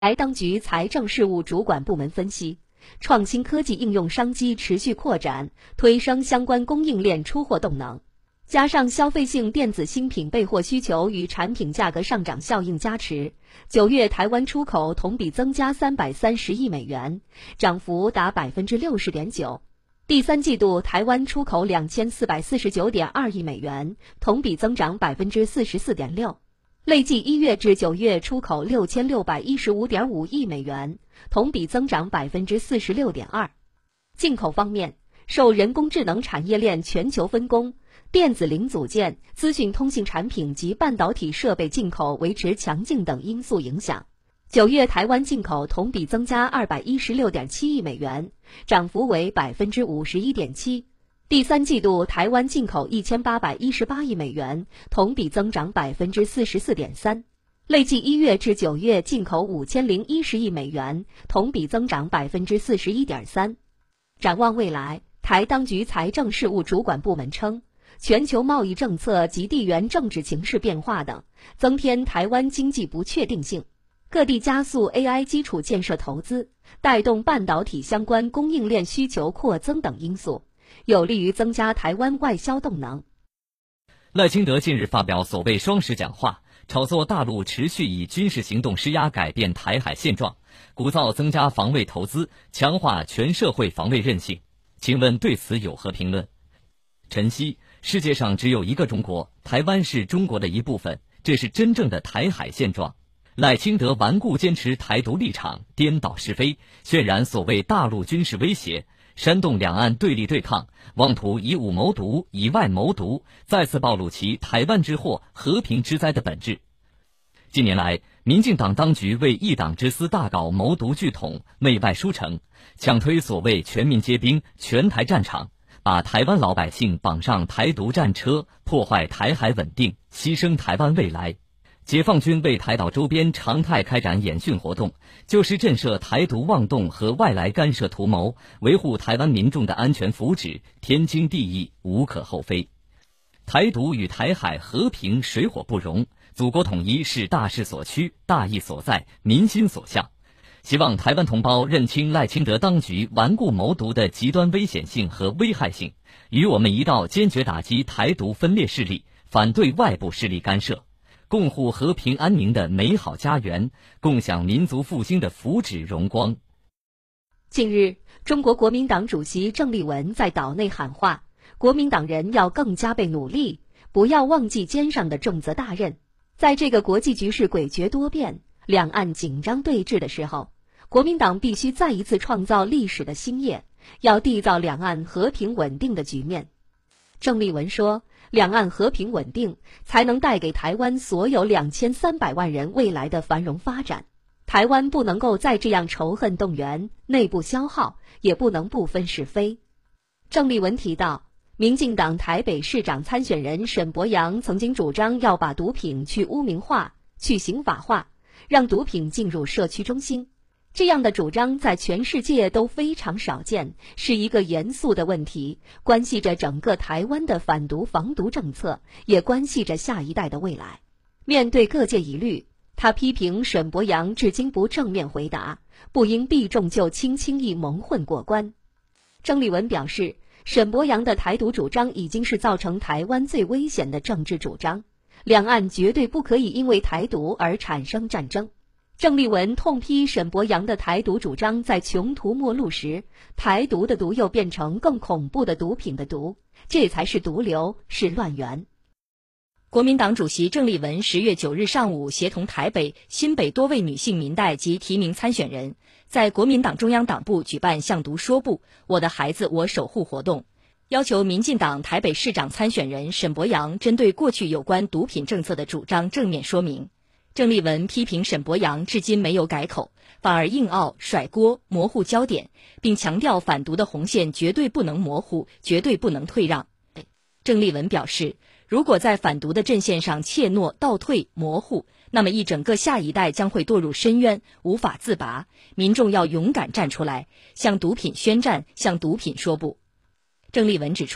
台当局财政事务主管部门分析，创新科技应用商机持续扩展，推升相关供应链出货动能。加上消费性电子新品备货需求与产品价格上涨效应加持，9月台湾出口同比增加330亿美元，涨幅达60.9%。第三季度台湾出口2449.2亿美元，同比增长44.6%。累计1月至9月出口6615.5亿美元，同比增长46.2%。进口方面，受人工智能产业链全球分工、电子零组件、资讯通信产品及半导体设备进口维持强劲等因素影响，9月台湾进口同比增加216.7亿美元，涨幅为51.7%。第三季度台湾进口1818亿美元，同比增长44.3%。累计1月至9月进口5010亿美元，同比增长41.3%。展望未来，台当局财政事务主管部门称，全球贸易政策及地缘政治情势变化等，增添台湾经济不确定性。各地加速 AI 基础建设投资，带动半导体相关供应链需求扩增等因素，有利于增加台湾外销动能。 赖清德近日发表所谓双十讲话，炒作大陆持续以军事行动施压改变台海现状，鼓噪增加防卫投资，强化全社会防卫韧性。请问对此有何评论？晨曦，世界上只有一个中国，台湾是中国的一部分，这是真正的台海现状。赖清德顽固坚持台独立场，颠倒是非，渲染所谓大陆军事威胁，煽动两岸对立对抗，妄图以武谋独，以外谋独，再次暴露其台湾之祸、和平之灾的本质。近年来，民进党当局为一党之私大搞谋独拒统、内外输成，强推所谓全民皆兵、全台战场，把台湾老百姓绑上台独战车，破坏台海稳定，牺牲台湾未来。解放军为台岛周边常态开展演训活动，就是震慑台独妄动和外来干涉图谋，维护台湾民众的安全福祉，天经地义，无可厚非。台独与台海和平水火不容，祖国统一是大势所趋、大义所在、民心所向。希望台湾同胞认清赖清德当局顽固谋独的极端危险性和危害性，与我们一道坚决打击台独分裂势力，反对外部势力干涉，共护和平安宁的美好家园，共享民族复兴的福祉荣光。 近日，中国国民党主席郑丽文在岛内喊话，国民党人要更加倍努力，不要忘记肩上的重责大任。在这个国际局势诡谲多变、两岸紧张对峙的时候，国民党必须再一次创造历史的新业，要缔造两岸和平稳定的局面。郑丽文说，两岸和平稳定才能带给台湾所有2300万人未来的繁荣发展。台湾不能够再这样仇恨动员、内部消耗，也不能不分是非。郑丽文提到，民进党台北市长参选人沈伯洋曾经主张要把毒品去污名化、去刑法化，让毒品进入社区中心。这样的主张在全世界都非常少见，是一个严肃的问题，关系着整个台湾的反毒防毒政策，也关系着下一代的未来。面对各界疑虑，他批评沈伯洋至今不正面回答，不应避重就轻，轻易蒙混过关。郑丽文表示，沈伯洋的台独主张已经是造成台湾最危险的政治主张，两岸绝对不可以因为台独而产生战争。郑丽文痛批沈伯洋的台独主张在穷途末路时，台独的毒又变成更恐怖的毒品的毒，这才是毒瘤，是乱源。 国民党主席郑丽文10月9日上午协同台北、新北多位女性民代及提名参选人，在国民党中央党部举办向毒说不，我的孩子我守护活动，要求民进党台北市长参选人沈伯洋针对过去有关毒品政策的主张正面说明。郑丽文批评沈伯洋至今没有改口，反而硬拗、甩锅、模糊焦点，并强调反毒的红线绝对不能模糊，绝对不能退让。郑丽文表示，如果在反毒的阵线上怯懦、倒退、模糊，那么一整个下一代将会堕入深渊，无法自拔。民众要勇敢站出来，向毒品宣战，向毒品说不。郑丽文指出，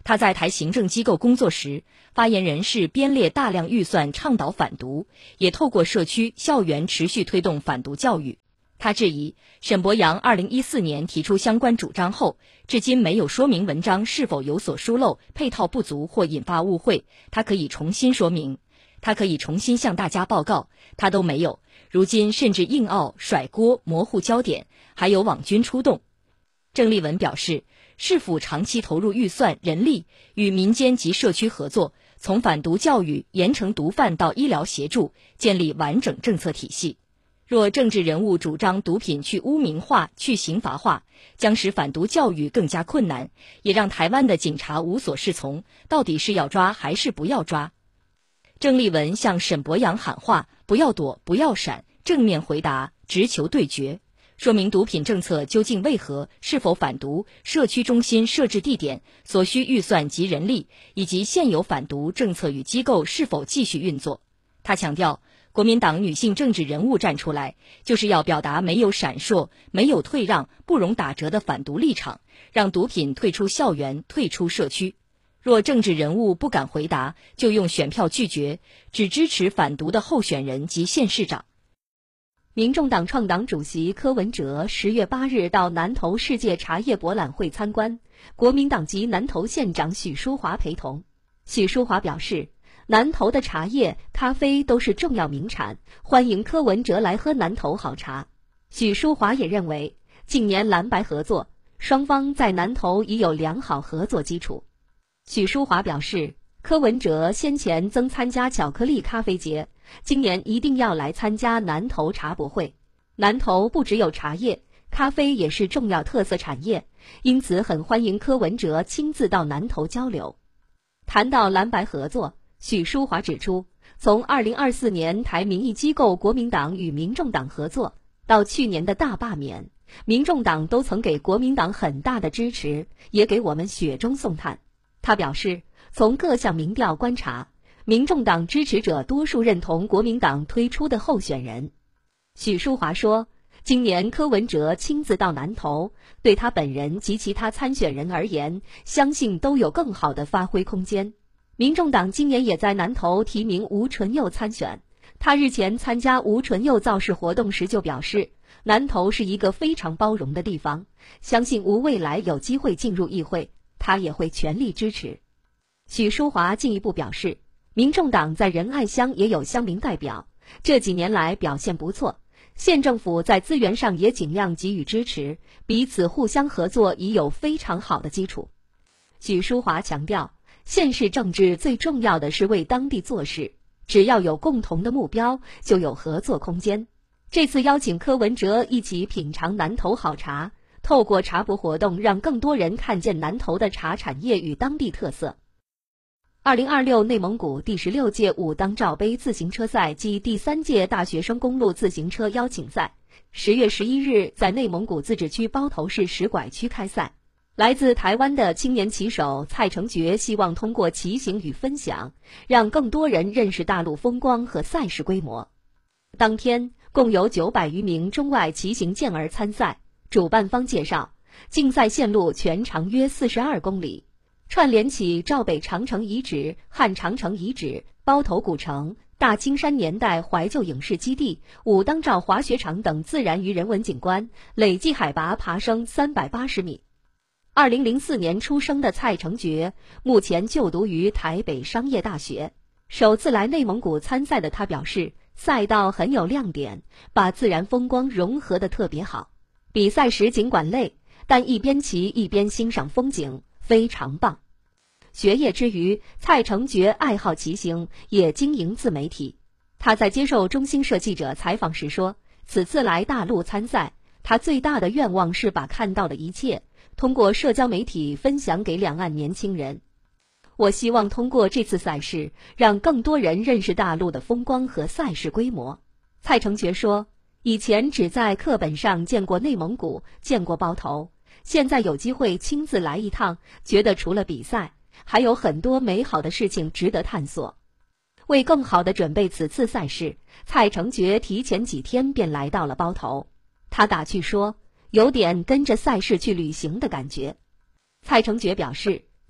他在台行政机构工作时，发言人是编列大量预算倡导反毒，也透过社区、校园持续推动反毒教育。他质疑沈博洋2014年提出相关主张后，至今没有说明文章是否有所疏漏、配套不足或引发误会，他可以重新说明，他可以重新向大家报告，他都没有，如今甚至硬拗、甩锅、模糊焦点，还有网军出动。郑丽文表示，市府长期投入预算、人力，与民间及社区合作，从反毒教育、严惩毒贩到医疗协助，建立完整政策体系。若政治人物主张毒品去污名化、去刑罚化，将使反毒教育更加困难，也让台湾的警察无所适从，到底是要抓还是不要抓？郑丽文向沈博洋喊话，不要躲，不要闪，正面回答，直球对决，说明毒品政策究竟为何，是否反毒，社区中心设置地点，所需预算及人力，以及现有反毒政策与机构是否继续运作。他强调，国民党女性政治人物站出来，就是要表达没有闪烁、没有退让、不容打折的反毒立场，让毒品退出校园、退出社区。若政治人物不敢回答，就用选票拒绝，只支持反毒的候选人及县市长。 民众党创党主席柯文哲10月8日到南投世界茶叶博览会参观，国民党籍南投县长许淑华陪同。许淑华表示，南投的茶叶、咖啡都是重要名产，欢迎柯文哲来喝南投好茶。许淑华也认为，近年蓝白合作，双方在南投已有良好合作基础。许淑华表示，柯文哲先前曾参加巧克力咖啡节，今年一定要来参加南投茶博会。南投不只有茶叶，咖啡也是重要特色产业，因此很欢迎柯文哲亲自到南投交流。谈到蓝白合作，许淑华指出，从2024年台民意机构国民党与民众党合作，到去年的大罢免，民众党都曾给国民党很大的支持，也给我们雪中送炭。他表示，从各项民调观察，民众党支持者多数认同国民党推出的候选人。许淑华说，今年柯文哲亲自到南投，对他本人及其他参选人而言，相信都有更好的发挥空间。民众党今年也在南投提名吴纯佑参选，他日前参加吴纯佑造势活动时就表示，南投是一个非常包容的地方，相信吴未来有机会进入议会，他也会全力支持。许淑华进一步表示，民众党在仁爱乡也有乡民代表，这几年来表现不错，县政府在资源上也尽量给予支持，彼此互相合作已有非常好的基础。许淑华强调，县市政治最重要的是为当地做事，只要有共同的目标，就有合作空间。这次邀请柯文哲一起品尝南投好茶，透过茶博活动让更多人看见南投的茶产业与当地特色。2026内蒙古第16届武当照杯自行车赛暨第3届大学生公路自行车邀请赛10月11日在内蒙古自治区包头市石拐区开赛。来自台湾的青年骑手蔡成觉希望通过骑行与分享，让更多人认识大陆风光和赛事规模。当天共有900余名中外骑行健儿参赛。主办方介绍，竞赛线路全长约42公里，串联起赵北长城遗址、汉长城遗址、包头古城、大青山年代怀旧影视基地、武当照滑雪场等自然与人文景观，累计海拔爬升380米。2004年出生的蔡成觉，目前就读于台北商业大学。首次来内蒙古参赛的他表示，赛道很有亮点，把自然风光融合得特别好。比赛时尽管累，但一边骑一边欣赏风景，非常棒。学业之余，蔡成觉爱好骑行，也经营自媒体。他在接受中新社记者采访时说，此次来大陆参赛，他最大的愿望是把看到的一切通过社交媒体分享给两岸年轻人。我希望通过这次赛事，让更多人认识大陆的风光和赛事规模。蔡成觉说，以前只在课本上见过内蒙古，见过包头，现在有机会亲自来一趟，觉得除了比赛，还有很多美好的事情值得探索。为更好地准备此次赛事，蔡成觉提前几天便来到了包头。他打趣说，有点跟着赛事去旅行的感觉。蔡成觉表示，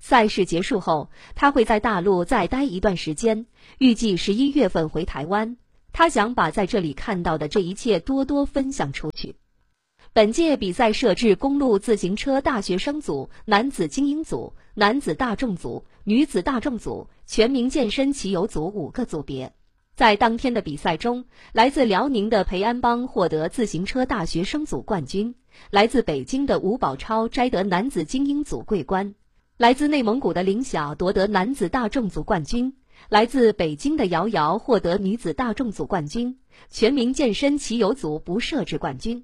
赛事结束后，他会在大陆再待一段时间，预计11月份回台湾。他想把在这里看到的这一切多多分享出去。本届比赛设置公路自行车大学生组、男子精英组、男子大众组、女子大众组、全民健身骑游组5个组别。在当天的比赛中，来自辽宁的裴安邦获得自行车大学生组冠军，来自北京的吴宝超摘得男子精英组桂冠，来自内蒙古的林晓夺得男子大众组冠军，来自北京的姚瑶获得女子大众组冠军，全民健身骑游组不设置冠军。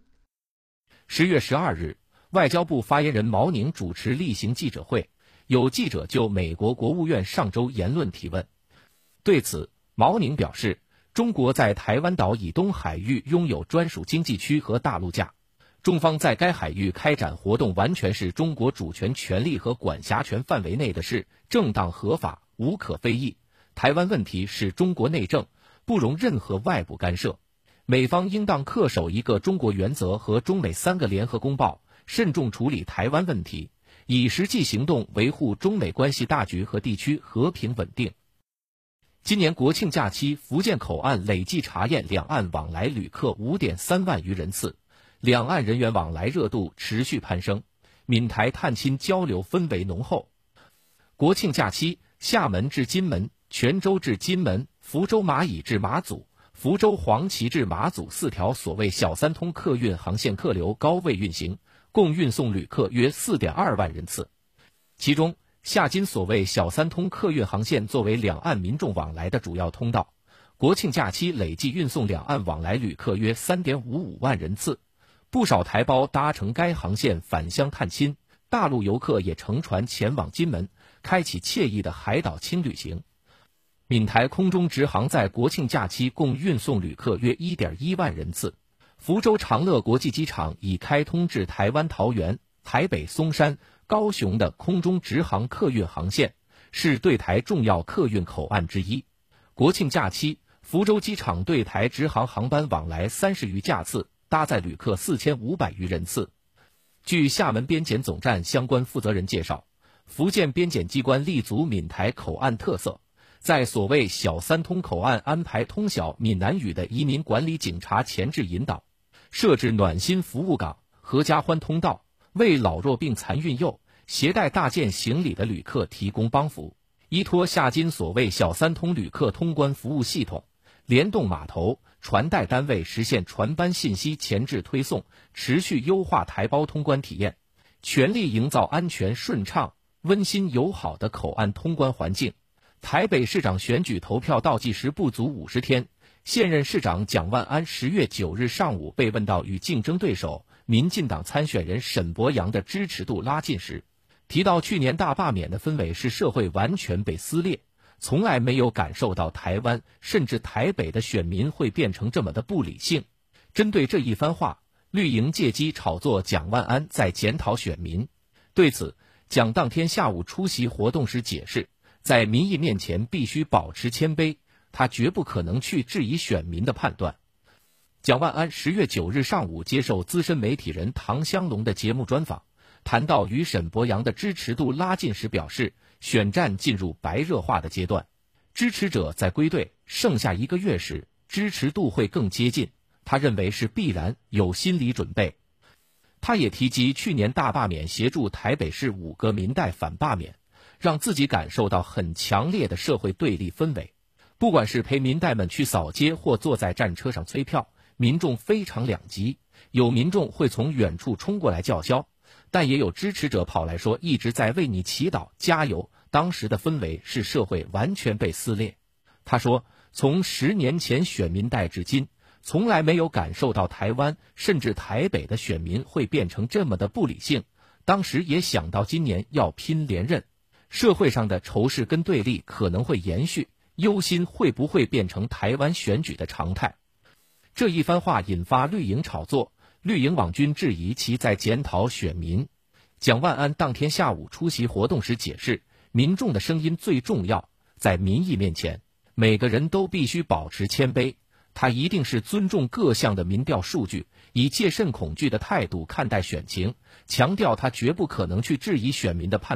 10月12日，外交部发言人毛宁主持例行记者会，有记者就美国国务院上周言论提问。对此，毛宁表示，中国在台湾岛以东海域拥有专属经济区和大陆架，中方在该海域开展活动完全是中国主权权利和管辖权范围内的事，正当合法，无可非议。台湾问题是中国内政，不容任何外部干涉。美方应当恪守一个中国原则和中美3个联合公报，慎重处理台湾问题，以实际行动维护中美关系大局和地区和平稳定。今年国庆假期，福建口岸累计查验两岸往来旅客 5.3 万余人次，两岸人员往来热度持续攀升，闽台探亲交流氛围浓厚。国庆假期，厦门至金门、泉州至金门、福州马乙至马祖、福州黄岐至马祖4条所谓小三通客运航线客流高位运行，共运送旅客约 4.2 万人次。其中，厦金所谓小三通客运航线作为两岸民众往来的主要通道，国庆假期累计运送两岸往来旅客约 3.55 万人次，不少台胞搭乘该航线返乡探亲，大陆游客也乘船前往金门，开启惬意的海岛轻旅行。闽台空中直航在国庆假期共运送旅客约 1.1 万人次。福州长乐国际机场已开通至台湾桃园、台北松山、高雄的空中直航客运航线，是对台重要客运口岸之一。国庆假期，福州机场对台直航航班往来30余架次，搭载旅客4500余人次。据厦门边检总站相关负责人介绍，福建边检机关立足闽台口岸特色，在所谓小三通口岸安排通晓闽南语的移民管理警察前置引导，设置暖心服务岗、合家欢通道，为老弱病残孕幼、携带大件行李的旅客提供帮扶。依托厦金所谓小三通旅客通关服务系统，联动码头、传带单位实现船班信息前置推送，持续优化台胞通关体验，全力营造安全顺畅、温馨友好的口岸通关环境。台北市长选举投票倒计时不足50天，现任市长蒋万安10月9日上午被问到与竞争对手民进党参选人沈伯洋的支持度拉近时，提到去年大罢免的氛围是社会完全被撕裂，从来没有感受到台湾甚至台北的选民会变成这么的不理性。针对这一番话，绿营借机炒作蒋万安在检讨选民。对此，蒋当天下午出席活动时解释，在民意面前必须保持谦卑，他绝不可能去质疑选民的判断。蒋万安10月9日上午接受资深媒体人唐湘龙的节目专访，谈到与沈伯洋的支持度拉近时表示，选战进入白热化的阶段，支持者在归队剩下1个月时，支持度会更接近，他认为是必然，有心理准备。他也提及去年大罢免协助台北市5个民代反罢免，让自己感受到很强烈的社会对立氛围。不管是陪民代们去扫街或坐在战车上催票，民众非常两极，有民众会从远处冲过来叫嚣，但也有支持者跑来说一直在为你祈祷加油。当时的氛围是社会完全被撕裂。他说，从10年前选民代至今，从来没有感受到台湾甚至台北的选民会变成这么的不理性。当时也想到今年要拼连任，社会上的仇视跟对立可能会延续，忧心会不会变成台湾选举的常态。这一番话引发绿营炒作，绿营网军质疑其在检讨选民。蒋万安当天下午出席活动时解释，民众的声音最重要，在民意面前，每个人都必须保持谦卑。他一定是尊重各项的民调数据，以戒慎恐惧的态度看待选情，强调他绝不可能去质疑选民的判断，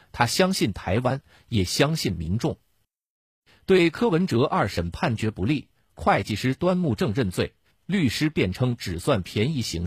他相信台湾，也相信民众。对柯文哲二审判决不利，会计师端木正认罪，律师辩称只算便宜行事。